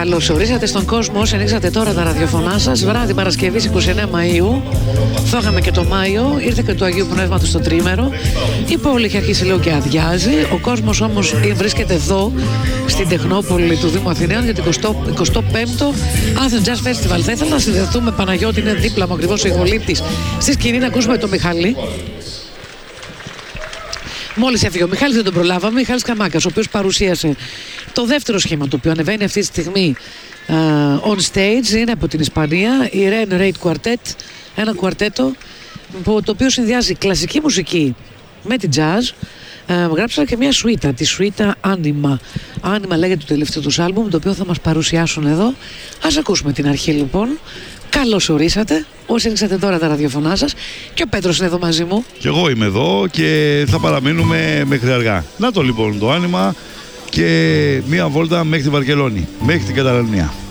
Καλώς ορίσατε στον κόσμο όσοι ανοίξατε τώρα τα ραδιοφωνά σας. Βράδυ Παρασκευής 29 Μαΐου. Φάγαμε και το Μάιο, ήρθε και το Αγίου Πνεύματος στο τρίμερο. Η πόλη έχει αρχίσει λίγο και αδειάζει. Ο κόσμος όμως βρίσκεται εδώ, στην Τεχνόπολη του Δήμου Αθηναίων, για το 25ο Athens Jazz Festival. Θα ήθελα να συνδεθούμε, Παναγιώτη, είναι δίπλα μου ακριβώς ο Ιγολήπτης, στη σκηνή να ακούσουμε τον Μιχάλη. Μόλις έφυγε ο Μιχάλης, δεν τον προλάβαμε. Μιχάλης Καμάκας, ο οποίος παρουσίασε το δεύτερο σχήμα του, οποίο ανεβαίνει αυτή τη στιγμή on stage, είναι από την Ισπανία, η Ren Raid Quartet, ένα κουαρτέτο το οποίο συνδυάζει κλασική μουσική με την jazz. Γράψα και μια σουίτα, τη σουίτα Anima. Anima λέγεται το τελευταίο τους άλμπουμ, το οποίο θα μας παρουσιάσουν εδώ. Ας ακούσουμε την αρχή λοιπόν. Καλώς ορίσατε, όσοι ανοίξατε τώρα τα ραδιοφωνά σας. Και ο Πέτρος είναι εδώ μαζί μου. Και εγώ είμαι εδώ και θα παραμείνουμε μέχρι αργά. Να το λοιπόν το Anima και μία βόλτα μέχρι τη Βαρκελόνη, μέχρι την Καταλωνία.